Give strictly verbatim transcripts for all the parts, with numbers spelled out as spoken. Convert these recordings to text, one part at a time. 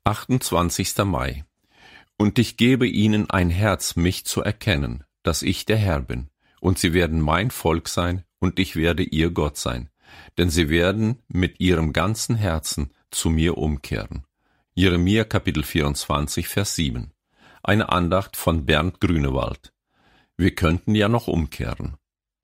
achtundzwanzigster Mai. Und ich gebe ihnen ein Herz, mich zu erkennen, dass ich der Herr bin. Und sie werden mein Volk sein, und ich werde ihr Gott sein. Denn sie werden mit ihrem ganzen Herzen zu mir umkehren. Jeremia Kapitel vierundzwanzig, Vers sieben. Eine Andacht von Bernd Grünewald. Wir könnten ja noch umkehren.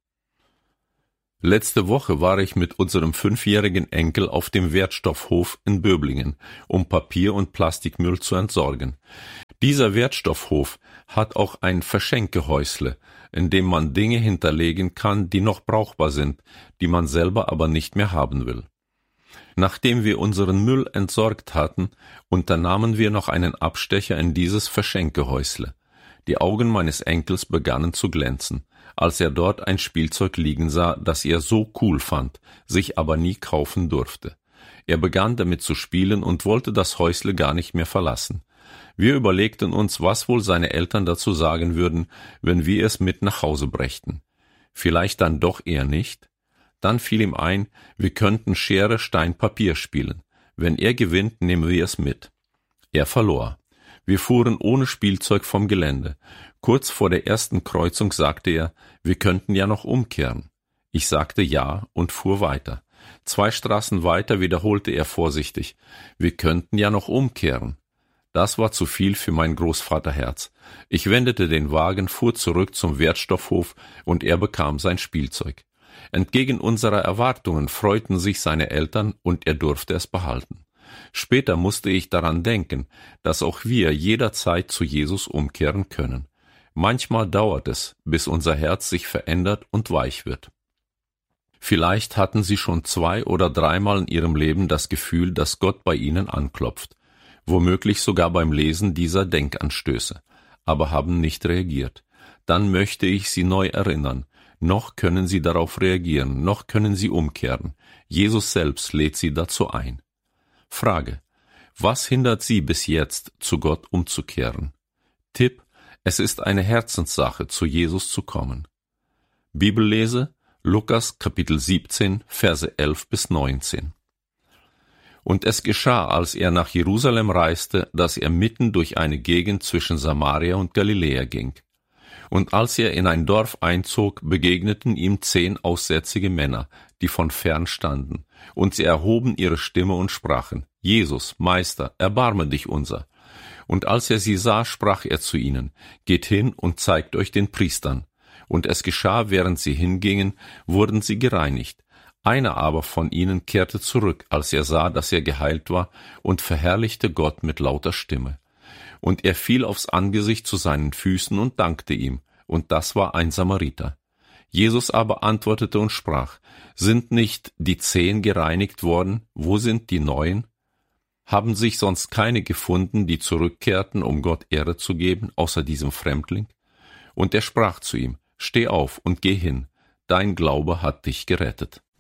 Letzte Woche war ich mit unserem fünfjährigen Enkel auf dem Wertstoffhof in Böblingen, um Papier- und Plastikmüll zu entsorgen. Dieser Wertstoffhof hat auch ein Verschenkehäusle, in dem man Dinge hinterlegen kann, die noch brauchbar sind, die man selber aber nicht mehr haben will. Nachdem wir unseren Müll entsorgt hatten, unternahmen wir noch einen Abstecher in dieses Verschenkehäusle. Die Augen meines Enkels begannen zu glänzen, als er dort ein Spielzeug liegen sah, das er so cool fand, sich aber nie kaufen durfte. Er begann damit zu spielen und wollte das Häusle gar nicht mehr verlassen. Wir überlegten uns, was wohl seine Eltern dazu sagen würden, wenn wir es mit nach Hause brächten. Vielleicht dann doch eher nicht? Dann fiel ihm ein, wir könnten Schere, Stein, Papier spielen. Wenn er gewinnt, nehmen wir es mit. Er verlor. Wir fuhren ohne Spielzeug vom Gelände. Kurz vor der ersten Kreuzung sagte er, wir könnten ja noch umkehren. Ich sagte ja und fuhr weiter. Zwei Straßen weiter wiederholte er vorsichtig, wir könnten ja noch umkehren. Das war zu viel für mein Großvaterherz. Ich wendete den Wagen, fuhr zurück zum Wertstoffhof und er bekam sein Spielzeug. Entgegen unserer Erwartungen freuten sich seine Eltern und er durfte es behalten. Später musste ich daran denken, dass auch wir jederzeit zu Jesus umkehren können. Manchmal dauert es, bis unser Herz sich verändert und weich wird. Vielleicht hatten Sie schon zwei oder dreimal in Ihrem Leben das Gefühl, dass Gott bei Ihnen anklopft, womöglich sogar beim Lesen dieser Denkanstöße, aber haben nicht reagiert. Dann möchte ich Sie neu erinnern, noch können Sie darauf reagieren, noch können Sie umkehren. Jesus selbst lädt Sie dazu ein. Frage: Was hindert Sie bis jetzt, zu Gott umzukehren? Tipp: Es ist eine Herzenssache, zu Jesus zu kommen. Bibellese: Lukas Kapitel siebzehn, Verse elf bis neunzehn. Und es geschah, als er nach Jerusalem reiste, dass er mitten durch eine Gegend zwischen Samaria und Galiläa ging. Und als er in ein Dorf einzog, begegneten ihm zehn aussätzige Männer, die von fern standen, und sie erhoben ihre Stimme und sprachen: Jesus, Meister, erbarme dich unser. Und als er sie sah, sprach er zu ihnen: Geht hin und zeigt euch den Priestern. Und es geschah, während sie hingingen, wurden sie gereinigt. Einer aber von ihnen kehrte zurück, als er sah, dass er geheilt war, und verherrlichte Gott mit lauter Stimme. Und er fiel aufs Angesicht zu seinen Füßen und dankte ihm, und das war ein Samariter. Jesus aber antwortete und sprach: Sind nicht die zehn gereinigt worden? Wo sind die neun? Haben sich sonst keine gefunden, die zurückkehrten, um Gott Ehre zu geben, außer diesem Fremdling? Und er sprach zu ihm: Steh auf und geh hin, dein Glaube hat dich gerettet.